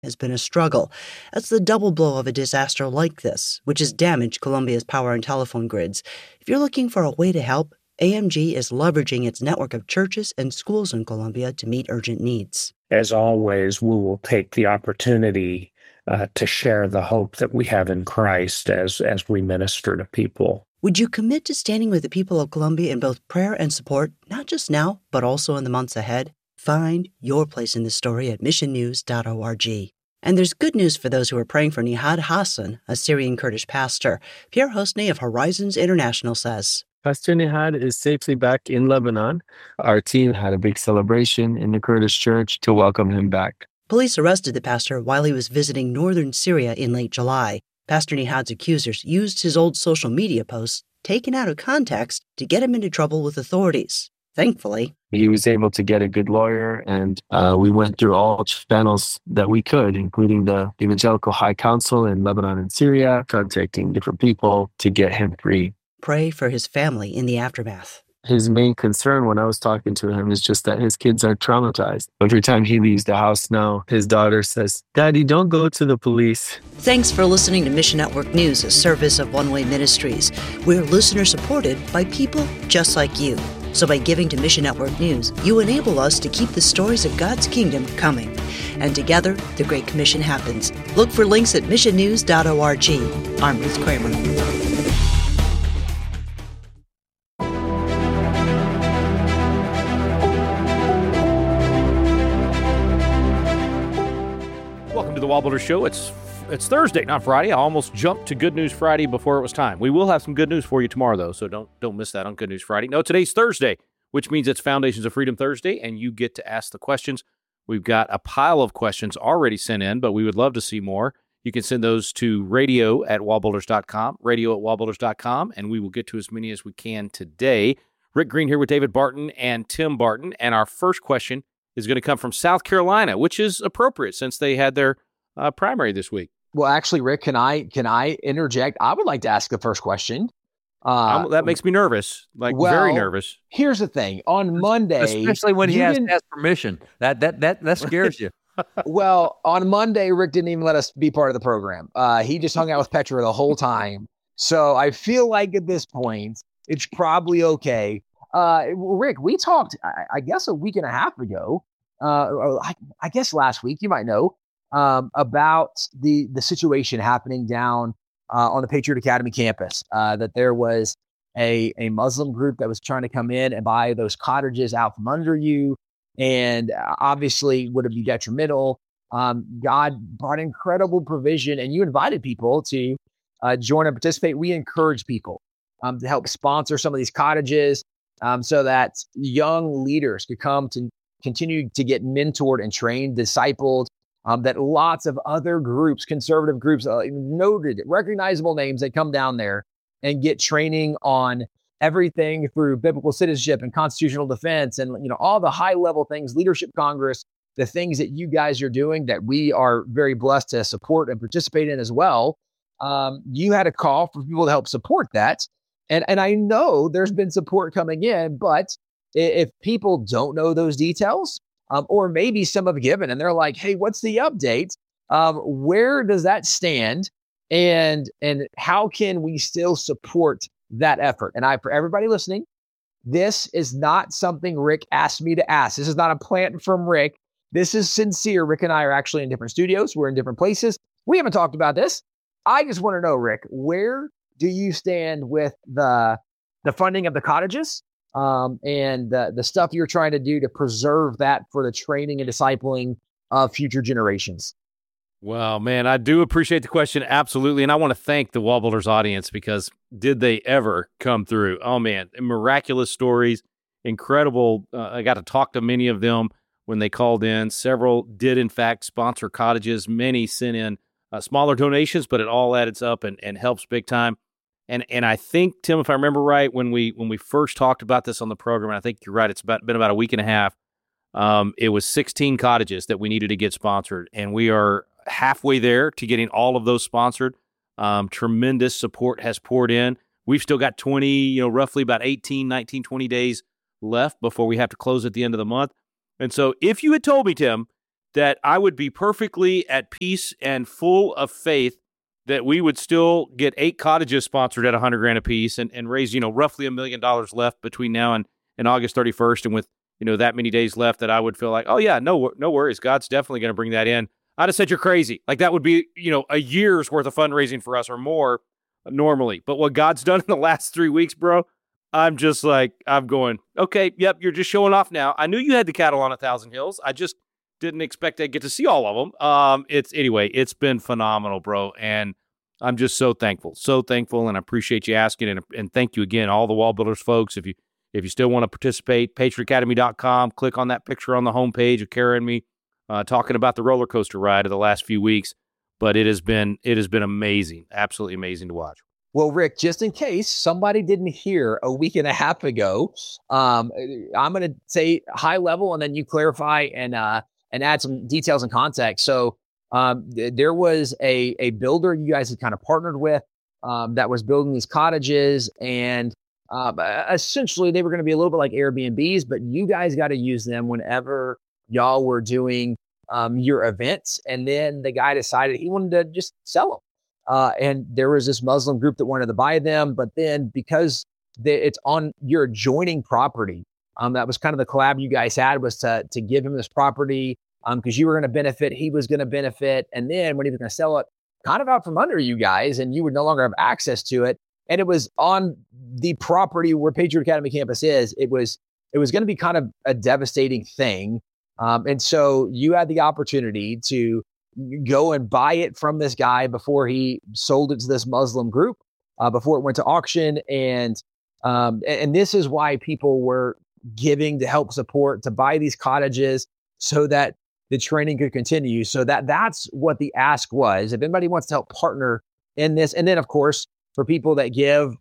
has been a struggle. That's the double blow of a disaster like this, which has damaged Colombia's power and telephone grids. If you're looking for a way to help, AMG is leveraging its network of churches and schools in Colombia to meet urgent needs. As always, we will take the opportunity to share the hope that we have in Christ as we minister to people. Would you commit to standing with the people of Colombia in both prayer and support, not just now, but also in the months ahead? Find your place in the story at missionnews.org. And there's good news for those who are praying for Nihad Hassan, a Syrian Kurdish pastor. Pierre Hosney of Horizons International says, Pastor Nihad is safely back in Lebanon. Our team had a big celebration in the Kurdish church to welcome him back. Police arrested the pastor while he was visiting northern Syria in late July. Pastor Nihad's accusers used his old social media posts, taken out of context, to get him into trouble with authorities. Thankfully, he was able to get a good lawyer, and we went through all channels that we could, including the Evangelical High Council in Lebanon and Syria, contacting different people to get him free. Pray for his family in the aftermath. His main concern when I was talking to him is just that his kids are traumatized. Every time he leaves the house now, his daughter says, "Daddy, don't go to the police." Thanks for listening to Mission Network News, a service of One Way Ministries. We're listener-supported by people just like you. So by giving to Mission Network News, you enable us to keep the stories of God's kingdom coming. And together, the Great Commission happens. Look for links at missionnews.org. I'm Ruth Kramer. Welcome to the Wallbuilder Show. It's Thursday, not Friday. I almost jumped to Good News Friday before it was time. We will have some good news for you tomorrow, though, so don't miss that on Good News Friday. No, today's Thursday, which means it's Foundations of Freedom Thursday, and you get to ask the questions. We've got a pile of questions already sent in, but we would love to see more. You can send those to radio@wallbuilders.com, radio@wallbuilders.com, and we will get to as many as we can today. Rick Green here with David Barton and Tim Barton, and our first question is going to come from South Carolina, which is appropriate since they had their primary this week. Well, actually, Rick, can I interject? I would like to ask the first question. That makes me nervous, very nervous. Here's the thing. On Monday, especially when he has to ask permission, that scares you. Well, on Monday, Rick didn't even let us be part of the program. He just hung out with Petra the whole time. So I feel like at this point, it's probably okay. Rick, we talked, I guess, a week and a half ago. I guess last week, you might know, about the situation happening down on the Patriot Academy campus, that there was a Muslim group that was trying to come in and buy those cottages out from under you, and obviously would it be detrimental. God brought incredible provision, and you invited people to join and participate. We encourage people to help sponsor some of these cottages so that young leaders could come to continue to get mentored and trained, discipled, that lots of other groups, conservative groups, noted, recognizable names that come down there and get training on everything through biblical citizenship and constitutional defense and, all the high level things, leadership Congress, the things that you guys are doing that we are very blessed to support and participate in as well. You had a call for people to help support that. And I know there's been support coming in, but if people don't know those details, or maybe some have given and they're like, hey, what's the update? Where does that stand? And how can we still support that effort? And for everybody listening, this is not something Rick asked me to ask. This is not a plant from Rick. This is sincere. Rick and I are actually in different studios. We're in different places. We haven't talked about this. I just want to know, Rick, where do you stand with the funding of the cottages? And the stuff you're trying to do to preserve that for the training and discipling of future generations? Well, man, I do appreciate the question. Absolutely. And I want to thank the Wallbuilders audience, because did they ever come through? Oh, man, miraculous stories, incredible. I got to talk to many of them when they called in. Several did, in fact, sponsor cottages. Many sent in smaller donations, but it all adds up and helps big time. And I think, Tim, if I remember right, when we first talked about this on the program, and I think you're right, it's been about a week and a half, it was 16 cottages that we needed to get sponsored, and we are halfway there to getting all of those sponsored. Tremendous support has poured in. We've still got 20, roughly about 18, 19, 20 days left before we have to close at the end of the month. And so if you had told me, Tim, that I would be perfectly at peace and full of faith that we would still get 8 cottages sponsored at $100,000 a piece and raise, roughly $1 million left between now and August 31st. And with, that many days left, that I would feel like, oh yeah, no worries. God's definitely going to bring that in. I'd have said, you're crazy. Like that would be, a year's worth of fundraising for us or more normally. But what God's done in the last 3 weeks, bro, I'm just like, I'm going, okay, yep, you're just showing off now. I knew you had the cattle on 1,000 hills. I just didn't expect to get to see all of them. It's been phenomenal, bro. And I'm just so thankful, and I appreciate you asking. And thank you again, all the Wall Builders folks. If you still want to participate, patriotacademy.com, click on that picture on the homepage of Kara and me talking about the roller coaster ride of the last few weeks. But it has been amazing, absolutely amazing to watch. Well, Rick, just in case somebody didn't hear a week and a half ago, I'm going to say high level, and then you clarify and add some details and context. So there was a builder you guys had kind of partnered with that was building these cottages, and essentially they were going to be a little bit like Airbnbs, but you guys got to use them whenever y'all were doing your events. And then the guy decided he wanted to just sell them. And there was this Muslim group that wanted to buy them, but then because it's on your adjoining property, that was kind of the collab you guys had, was to give him this property because you were going to benefit, he was going to benefit, and then when he was going to sell it, kind of out from under you guys, and you would no longer have access to it, and it was on the property where Patriot Academy campus is. It was going to be kind of a devastating thing, and so you had the opportunity to go and buy it from this guy before he sold it to this Muslim group, before it went to auction. And this is why people were giving to help support, to buy these cottages so that the training could continue. So that's what the ask was. If anybody wants to help partner in this, and then of course, for people that give,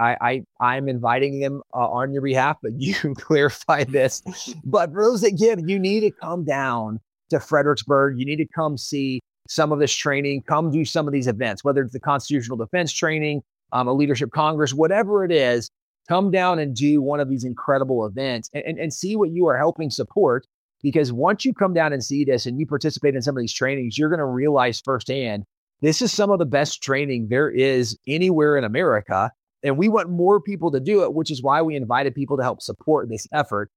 I'm inviting them on your behalf, but you can clarify this. But for those that give, you need to come down to Fredericksburg. You need to come see some of this training, come do some of these events, whether it's the constitutional defense training, a leadership congress, whatever it is, come down and do one of these incredible events and see what you are helping support. Because once you come down and see this and you participate in some of these trainings, you're going to realize firsthand, this is some of the best training there is anywhere in America. And we want more people to do it, which is why we invited people to help support this effort.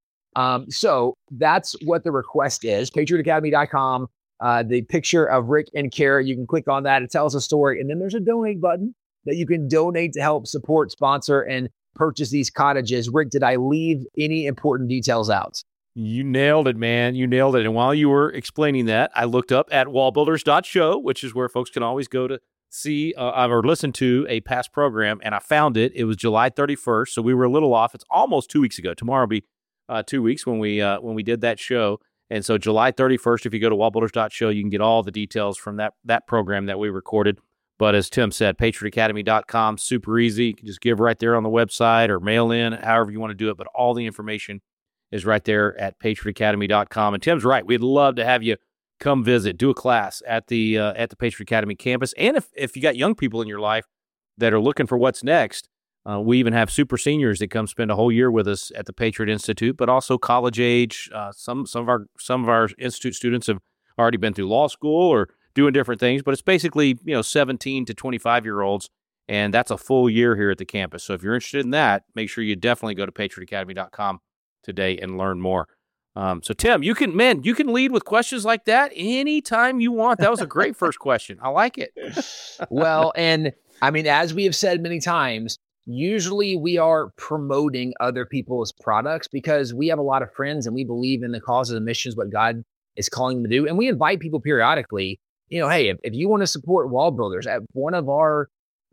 So that's what the request is. PatriotAcademy.com, the picture of Rick and Kara, you can click on that. It tells a story. And then there's a donate button that you can donate to help support, sponsor, and purchase these cottages. Rick, did I leave any important details out? You nailed it, man. You nailed it. And while you were explaining that, I looked up at wallbuilders.show, which is where folks can always go to see or listen to a past program. And I found it. It was July 31st. So we were a little off. It's almost 2 weeks ago. Tomorrow will be 2 weeks when we did that show. And so July 31st, if you go to wallbuilders.show, you can get all the details from that program that we recorded. But as Tim said, patriotacademy.com, super easy. You can just give right there on the website or mail in, however you want to do it. But all the information is right there at patriotacademy.com. And Tim's right. We'd love to have you come visit, do a class at the Patriot Academy campus. And if you got young people in your life that are looking for what's next, we even have super seniors that come spend a whole year with us at the Patriot Institute, but also college age. Some of our institute students have already been through law school or doing different things, but it's basically 17 to 25-year-olds, and that's a full year here at the campus. So if you're interested in that, make sure you definitely go to patriotacademy.com today and learn more. So Tim, you can lead with questions like that anytime you want. That was a great first question. I like it. Well, and I mean, as we have said many times, usually we are promoting other people's products because we have a lot of friends and we believe in the causes and missions, what God is calling them to do. And we invite people periodically, hey, if you want to support Wall Builders, one of our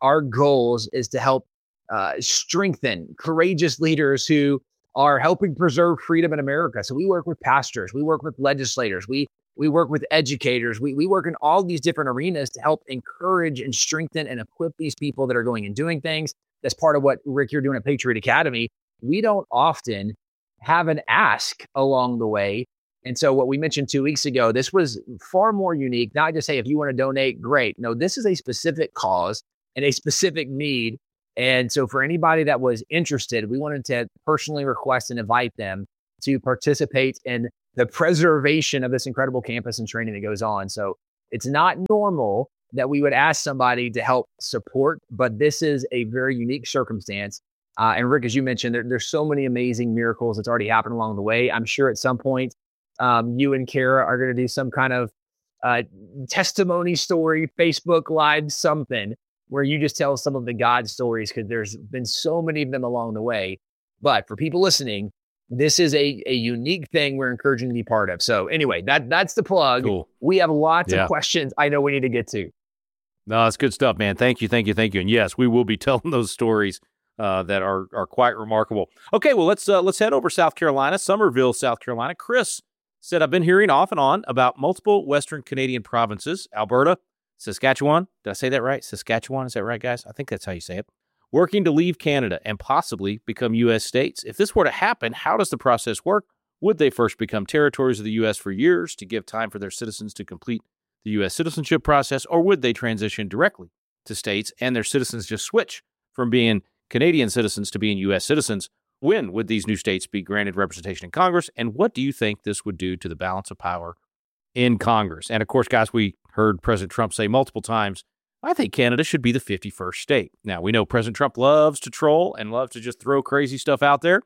goals is to help strengthen courageous leaders who are helping preserve freedom in America. So we work with pastors, we work with legislators, we work with educators, we work in all these different arenas to help encourage and strengthen and equip these people that are going and doing things. That's part of what, Rick, you're doing at Patriot Academy. We don't often have an ask along the way. And so what we mentioned 2 weeks ago, this was far more unique. Not just, hey, if you want to donate, great. No, this is a specific cause and a specific need. And so for anybody that was interested, we wanted to personally request and invite them to participate in the preservation of this incredible campus and training that goes on. So it's not normal that we would ask somebody to help support, but this is a very unique circumstance. And Rick, as you mentioned, there's so many amazing miracles that's already happened along the way. I'm sure at some point, you and Kara are going to do some kind of testimony story, Facebook Live, something where you just tell some of the God stories, because there's been so many of them along the way. But for people listening, this is a unique thing we're encouraging to be part of. So anyway, that's the plug. Cool. We have lots of questions I know we need to get to. No, that's good stuff, man. Thank you. And yes, we will be telling those stories that are quite remarkable. Okay, well, let's head over South Carolina, Summerville, South Carolina. Chris said, I've been hearing off and on about multiple Western Canadian provinces, Alberta, Saskatchewan. Did I say that right? Saskatchewan, is that right, guys? I think that's how you say it. Working to leave Canada and possibly become U.S. states. If this were to happen, how does the process work? Would they first become territories of the U.S. for years to give time for their citizens to complete the U.S. citizenship process, or would they transition directly to states and their citizens just switch from being Canadian citizens to being U.S. citizens? When would these new states be granted representation in Congress, and what do you think this would do to the balance of power in Congress? And of course, guys, we heard President Trump say multiple times, I think Canada should be the 51st state. Now, we know President Trump loves to troll and loves to just throw crazy stuff out there,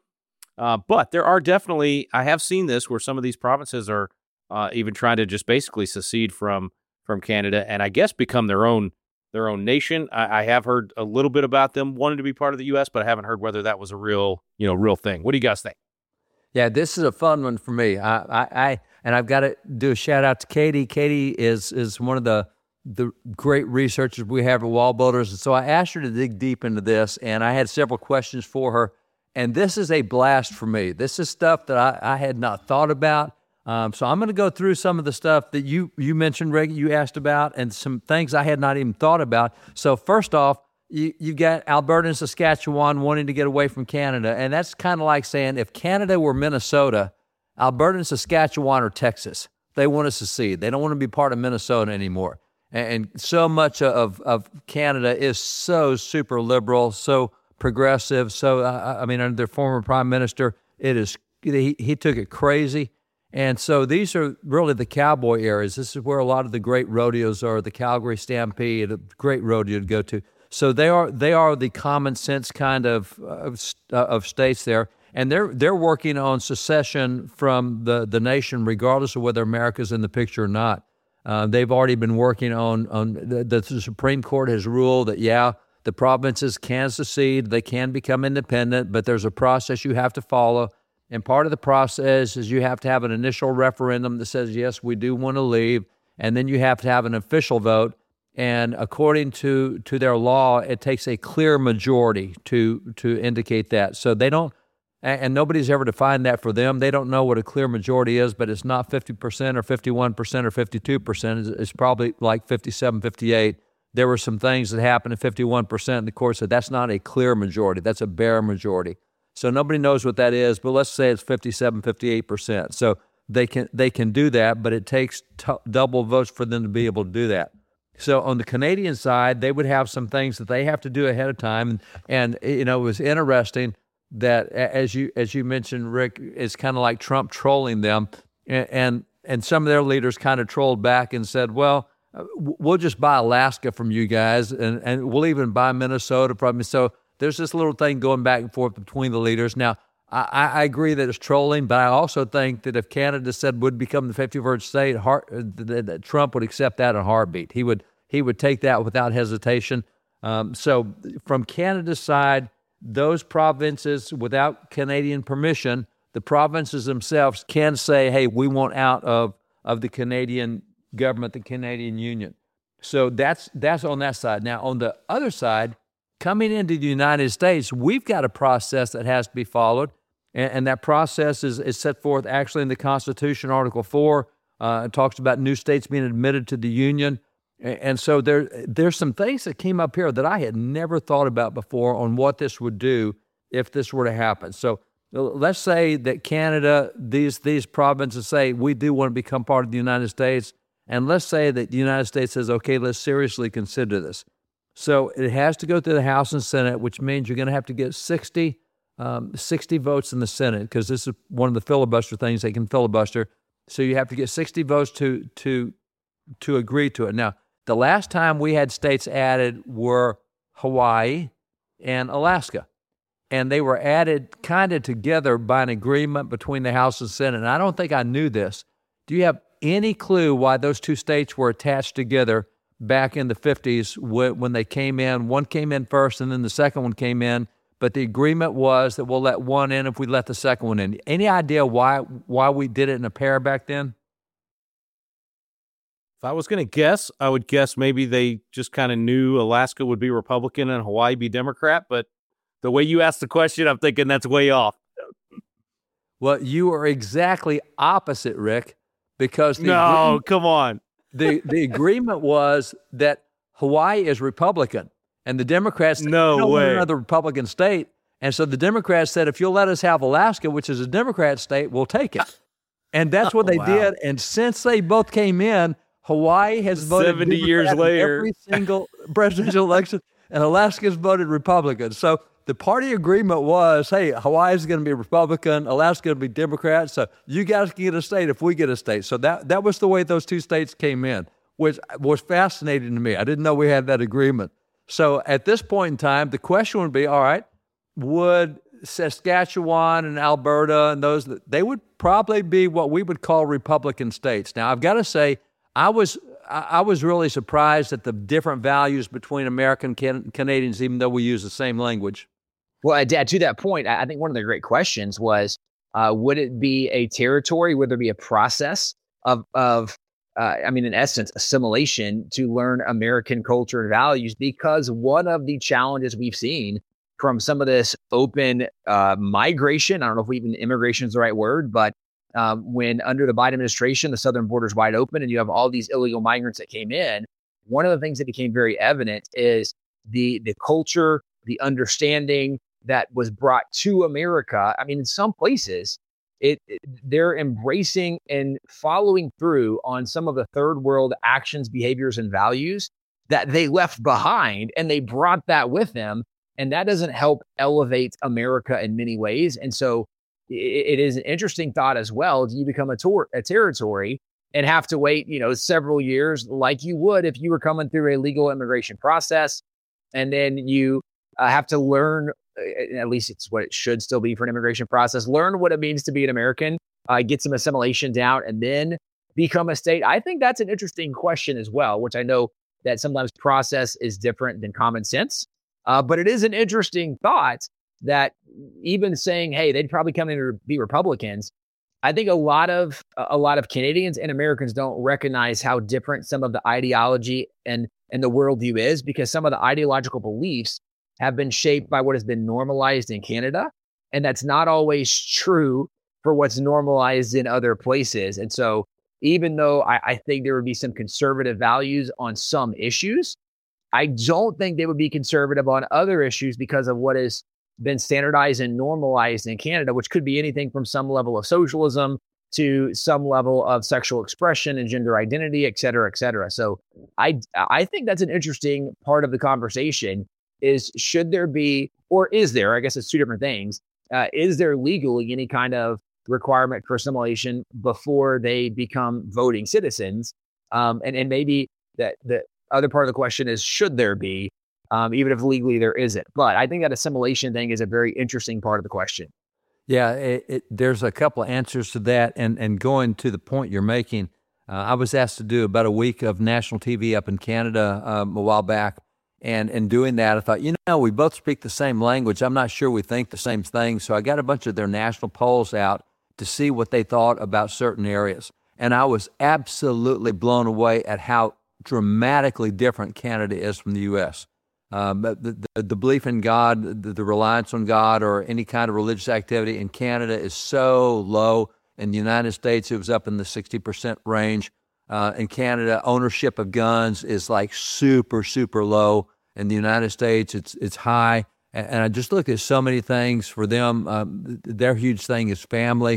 but there are definitely, I have seen this where some of these provinces are even trying to just basically secede from Canada and I guess become their own nation. I have heard a little bit about them wanting to be part of the U.S., but I haven't heard whether that was a real thing. What do you guys think? Yeah, this is a fun one for me. And I've got to do a shout out to Katie. Katie is one of the great researchers we have at Wall Builders. And so I asked her to dig deep into this, and I had several questions for her. And this is a blast for me. This is stuff that I had not thought about. So I'm going to go through some of the stuff that you mentioned, Rick, you asked about, and some things I had not even thought about. So first off, you got Alberta and Saskatchewan wanting to get away from Canada. And that's kind of like saying if Canada were Minnesota, Alberta and Saskatchewan are Texas. They want to secede. They don't want to be part of Minnesota anymore. And so much of Canada is so super liberal, so progressive. So, under their former prime minister, he took it crazy. And so these are really the cowboy areas. This is where a lot of the great rodeos are, the Calgary Stampede, a great rodeo to go to. So they are the common sense kind of states there. And they're working on secession from the nation, regardless of whether America's in the picture or not. They've already been working on the Supreme Court has ruled that, the provinces can secede, they can become independent, but there's a process you have to follow. And part of the process is you have to have an initial referendum that says, yes, we do want to leave. And then you have to have an official vote. And according to their law, it takes a clear majority to indicate that. So they don't, and nobody's ever defined that for them. They don't know what a clear majority is, but it's not 50% or 51% or 52%. It's probably like 57, 58. There were some things that happened at 51%, and the court said that's not a clear majority. That's a bare majority. So nobody knows what that is, but let's say it's 57, 58%. So they can do that, but it takes double votes for them to be able to do that. So on the Canadian side, they would have some things that they have to do ahead of time. And it was interesting that, as you mentioned, Rick, it's kind of like Trump trolling them. And some of their leaders kind of trolled back and said, well, we'll just buy Alaska from you guys, and we'll even buy Minnesota from you. So there's this little thing going back and forth between the leaders. Now, I agree that it's trolling, but I also think that if Canada said would become the 51st state, that Trump would accept that in a heartbeat. He would take that without hesitation. So from Canada's side, those provinces, without Canadian permission, the provinces themselves can say, hey, we want out of the Canadian government, the Canadian Union. So that's on that side. Now, on the other side, coming into the United States, we've got a process that has to be followed, and that process is set forth actually in the Constitution, Article 4. It talks about new states being admitted to the Union. And so there's some things that came up here that I had never thought about before on what this would do if this were to happen. So let's say that Canada, these provinces say, we do want to become part of the United States. And let's say that the United States says, okay, let's seriously consider this. So it has to go through the House and Senate, which means you're going to have to get 60 60 votes in the Senate, because this is one of the filibuster things they can filibuster. So you have to get 60 votes to agree to it. Now, the last time we had states added were Hawaii and Alaska, and they were added kind of together by an agreement between the House and Senate. And I don't think I knew this. Do you have any clue why those two states were attached together back in the 50s when they came in? One came in first, and then the second one came in. But the agreement was that we'll let one in if we let the second one in. Any idea why we did it in a pair back then? If I was going to guess, I would guess maybe they just kind of knew Alaska would be Republican and Hawaii be Democrat. But the way you asked the question, I'm thinking that's way off. Well, you are exactly opposite, Rick, because come on. The agreement was that Hawaii is Republican, and the Democrats said, no way, another Republican state. And so the Democrats said, if you'll let us have Alaska, which is a Democrat state, we'll take it. And that's what they did. And since they both came in, Hawaii has voted 70 years later every single presidential election, and Alaska's voted Republican. So the party agreement was, hey, Hawaii's going to be Republican, Alaska's going to be Democrat, so you guys can get a state if we get a state. So that was the way those two states came in, which was fascinating to me. I didn't know we had that agreement. So at this point in time, the question would be, all right, would Saskatchewan and Alberta and those, they would probably be what we would call Republican states. Now, I've got to say, I was really surprised at the different values between American Canadians, even though we use the same language. Well, Dad, to that point, I think one of the great questions was, would it be a territory? Would there be a process of in essence, assimilation to learn American culture and values? Because one of the challenges we've seen from some of this open migration, I don't know if even immigration is the right word, but when under the Biden administration, the southern border is wide open and you have all these illegal migrants that came in, one of the things that became very evident is the culture, the understanding that was brought to America. I mean, in some places, they're embracing and following through on some of the third world actions, behaviors, and values that they left behind, and they brought that with them. And that doesn't help elevate America in many ways. And so it is an interesting thought as well. Do you become a territory and have to wait, several years like you would if you were coming through a legal immigration process, and then you have to learn, at least it's what it should still be for an immigration process, learn what it means to be an American, get some assimilation down, and then become a state? I think that's an interesting question as well, which I know that sometimes process is different than common sense. But it is an interesting thought that even saying, hey, they'd probably come in to be Republicans, I think a lot of Canadians and Americans don't recognize how different some of the ideology and the worldview is, because some of the ideological beliefs have been shaped by what has been normalized in Canada. And that's not always true for what's normalized in other places. And so even though I think there would be some conservative values on some issues, I don't think they would be conservative on other issues because of what has been standardized and normalized in Canada, which could be anything from some level of socialism to some level of sexual expression and gender identity, et cetera, et cetera. So I think that's an interesting part of the conversation is, should there be, or is there, I guess it's two different things, is there legally any kind of requirement for assimilation before they become voting citizens? And maybe that the other part of the question is, should there be, even if legally there isn't? But I think that assimilation thing is a very interesting part of the question. Yeah, there's a couple of answers to that. And going to the point you're making, I was asked to do about a week of national TV up in Canada a while back. And in doing that, I thought, we both speak the same language. I'm not sure we think the same thing. So I got a bunch of their national polls out to see what they thought about certain areas. And I was absolutely blown away at how dramatically different Canada is from the U.S. But the belief in God, the reliance on God or any kind of religious activity in Canada is so low. In the United States, it was up in the 60% range. In Canada, ownership of guns is like super, super low. In the United States, it's high. And I just looked at so many things for them. Their huge thing is family.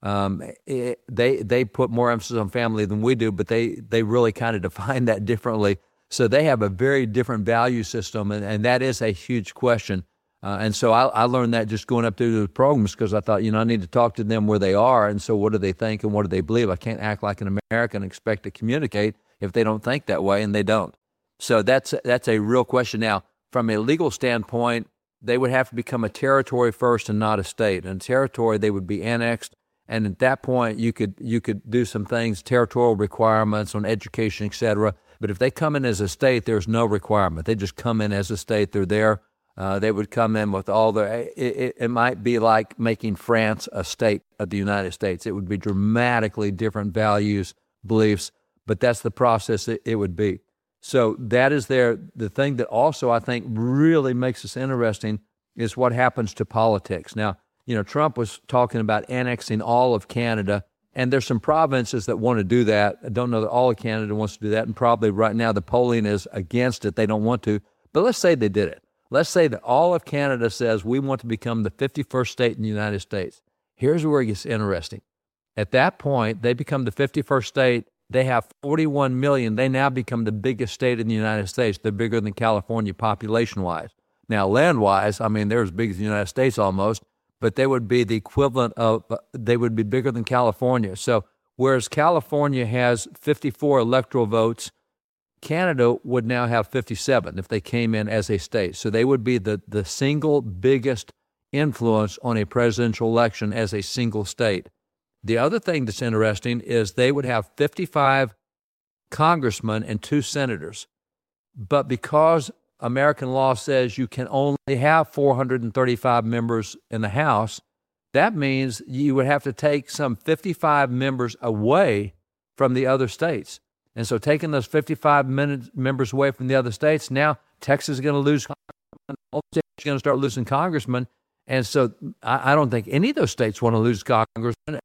They put more emphasis on family than we do, but they really kind of define that differently. So they have a very different value system, and that is a huge question. And so I learned that just going up through the programs because I thought, I need to talk to them where they are. And so what do they think and what do they believe? I can't act like an American and expect to communicate if they don't think that way, and they don't. So that's a real question. Now, from a legal standpoint, they would have to become a territory first and not a state. And territory, they would be annexed. And at that point, you could do some things, territorial requirements on education, et cetera. But if they come in as a state, there's no requirement. They just come in as a state. They're there. They would come in with all their, it might be like making France a state of the United States. It would be dramatically different values, beliefs, but that's the process it would be. So that is the thing that also I think really makes us interesting is what happens to politics. Now, Trump was talking about annexing all of Canada, and there's some provinces that want to do that. I don't know that all of Canada wants to do that, and probably right now the polling is against it. They don't want to, but let's say they did it. Let's say that all of Canada says we want to become the 51st state in the United States. Here's where it gets interesting. At that point, they become the 51st state. They have 41 million. They now become the biggest state in the United States. They're bigger than California population-wise. Now, land-wise, they're as big as the United States almost, but they would be the equivalent of, they would be bigger than California. So whereas California has 54 electoral votes, Canada would now have 57 if they came in as a state. So they would be the single biggest influence on a presidential election as a single state. The other thing that's interesting is they would have 55 congressmen and 2 senators. But because American law says you can only have 435 members in the House, that means you would have to take some 55 members away from the other states. And so taking those 55 members away from the other states, now Texas is going to lose congressmen, all states are going to start losing congressmen. And so I don't think any of those states want to lose congressmen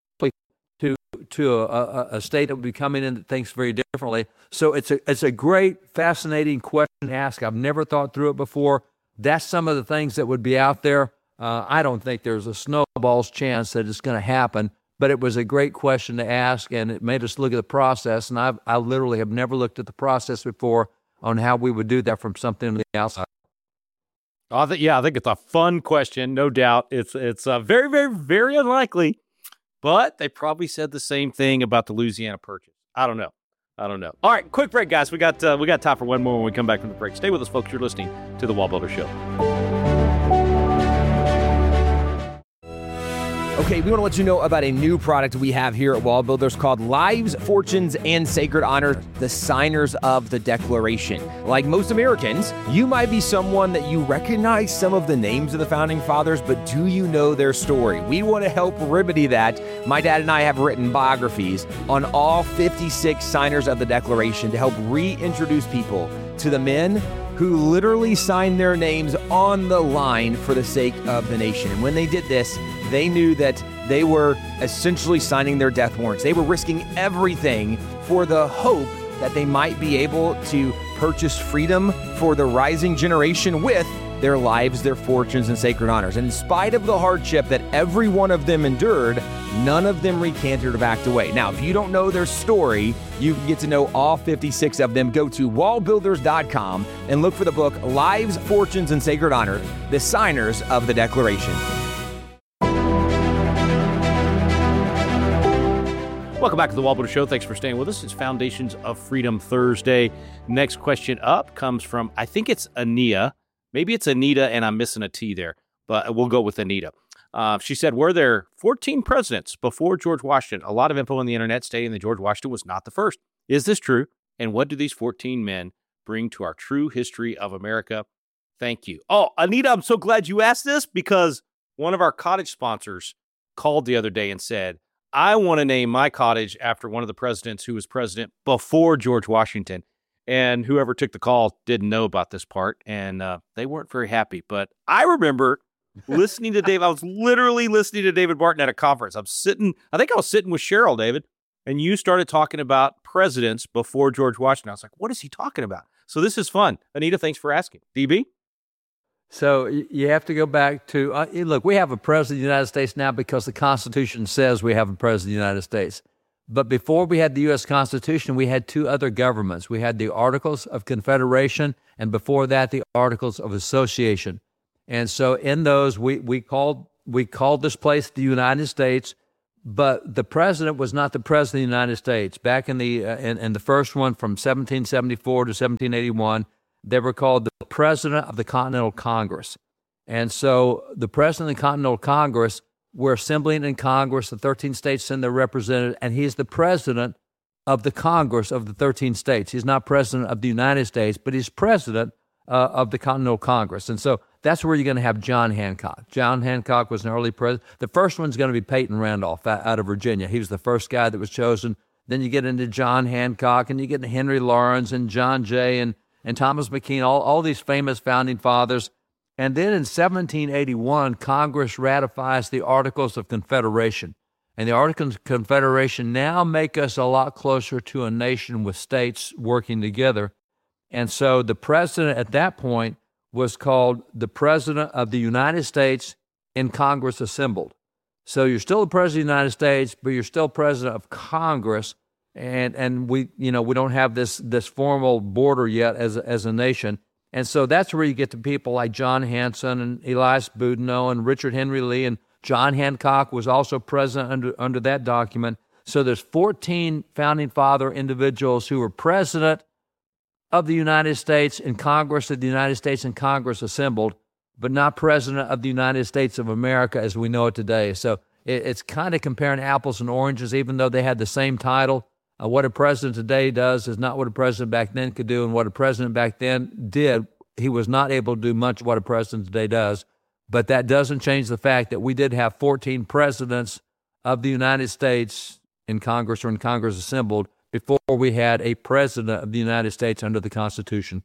to a state that would be coming in that thinks very differently. So it's a great, fascinating question to ask. I've never thought through it before. That's some of the things that would be out there. I don't think there's a snowball's chance that it's going to happen. But it was a great question to ask, and it made us look at the process. And I literally have never looked at the process before on how we would do that from something on the outside. I think it's a fun question, no doubt. It's very, very, very unlikely, but they probably said the same thing about the Louisiana Purchase. I don't know. All right, quick break, guys. We got time for one more when we come back from the break. Stay with us, folks. You're listening to The Wall Builder Show. Okay, we want to let you know about a new product we have here at Wall Builders called Lives, Fortunes, and Sacred Honor, the Signers of the Declaration. Like most Americans, you might be someone that you recognize some of the names of the Founding Fathers, but do you know their story? We want to help remedy that. My dad and I have written biographies on all 56 Signers of the Declaration to help reintroduce people to the men who literally signed their names on the line for the sake of the nation. And when they did this, they knew that they were essentially signing their death warrants. They were risking everything for the hope that they might be able to purchase freedom for the rising generation with their lives, their fortunes, and sacred honors. And in spite of the hardship that every one of them endured, none of them recanted or backed away. Now, if you don't know their story, you can get to know all 56 of them. Go to wallbuilders.com and look for the book, Lives, Fortunes, and Sacred Honor, the Signers of the Declaration. Welcome back to the Wall Builder Show. Thanks for staying with us. It's Foundations of Freedom Thursday. Next question up comes from, I think it's Ania. Maybe it's Anita, and I'm missing a T there, but we'll go with Anita. She said, were there 14 presidents before George Washington? A lot of info on the internet stating that George Washington was not the first. Is this true? And what do these 14 men bring to our true history of America? Thank you. Oh, Anita, I'm so glad you asked this because one of our cottage sponsors called the other day and said, I want to name my cottage after one of the presidents who was president before George Washington. And whoever took the call didn't know about this part, and they weren't very happy. But I remember listening to Dave. I was literally listening to David Barton at a conference. I think I was sitting with Cheryl, David, and you started talking about presidents before George Washington. I was like, what is he talking about? So this is fun. Anita, thanks for asking. DB? So you have to go back to, look, we have a president of the United States now because the Constitution says we have a president of the United States. But before we had the U.S. Constitution, we had 2 other governments. We had the Articles of Confederation, and before that, the Articles of Association. And so in those, we called this place the United States, but the president was not the president of the United States. Back in the first one from 1774 to 1781, they were called the President of the Continental Congress. And so the President of the Continental Congress, we're assembling in Congress, the 13 states send their representative, and he's the president of the Congress of the 13 states. He's not president of the United States, but he's president of the Continental Congress. And so that's where you're going to have John Hancock. John Hancock was an early president. The first one's going to be Peyton Randolph out of Virginia. He was the first guy that was chosen. Then you get into John Hancock, and you get into Henry Lawrence and John Jay and Thomas McKean, all these famous founding fathers. And then in 1781, Congress ratifies the Articles of Confederation. And the Articles of Confederation now make us a lot closer to a nation with states working together. And so the president at that point was called the President of the United States in Congress assembled. So you're still the President of the United States, but you're still President of Congress. And we don't have this formal border yet as a nation. And so that's where you get to people like John Hanson and Elias Boudinot and Richard Henry Lee, and John Hancock was also present under that document. So there's 14 founding father individuals who were president of the United States in Congress of the United States and Congress assembled, but not president of the United States of America as we know it today. So it's kind of comparing apples and oranges, even though they had the same title. What a president today does is not what a president back then could do, and what a president back then did, he was not able to do much of what a president today does. But that doesn't change the fact that we did have 14 presidents of the United States in Congress or in Congress assembled before we had a president of the United States under the Constitution.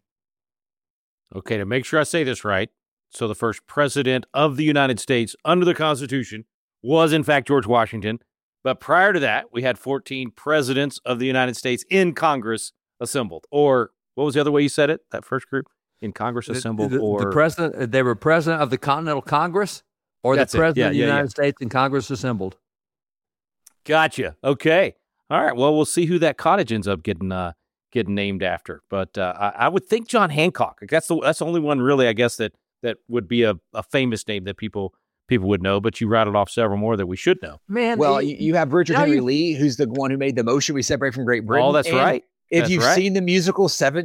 Okay, to make sure I say this right, so the first president of the United States under the Constitution was, in fact, George Washington. But prior to that, we had 14 presidents of the United States in Congress assembled. Or what was the other way you said it, that first group? In Congress assembled, or the president? They were president of the Continental Congress, or the president of the United States in Congress assembled. Gotcha. Okay. All right. Well, we'll see who that cottage ends up getting named after. But I would think John Hancock. That's the only one really, I guess, that would be a famous name that people would know. But you rattled off several more that we should know. Man, well, you have Richard Henry Lee, who's the one who made the motion we separate from Great Britain. Oh, that's right. If you've seen the musical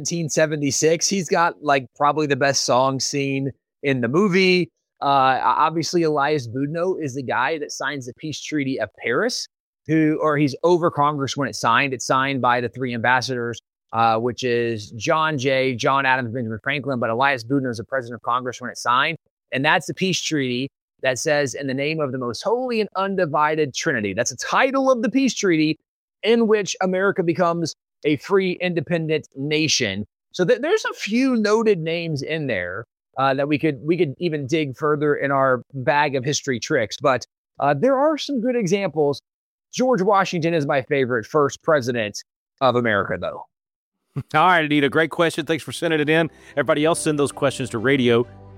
1776, he's got like probably the best song scene in the movie. Obviously, Elias Boudinot is the guy that signs the Peace Treaty of Paris, he's over Congress when it's signed. It's signed by the three ambassadors, which is John Jay, John Adams, Benjamin Franklin. But Elias Boudinot is the president of Congress when it's signed. And that's the peace treaty that says, in the name of the most holy and undivided Trinity. That's the title of the peace treaty in which America becomes a free, independent nation. So there's a few noted names in there that we could even dig further in our bag of history tricks. But there are some good examples. George Washington is my favorite first president of America, though. All right, Anita, great question. Thanks for sending it in. Everybody else, send those questions to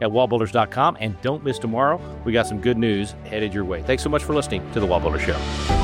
radio@wallbuilders.com. And don't miss tomorrow. We got some good news headed your way. Thanks so much for listening to The Wall Builder Show.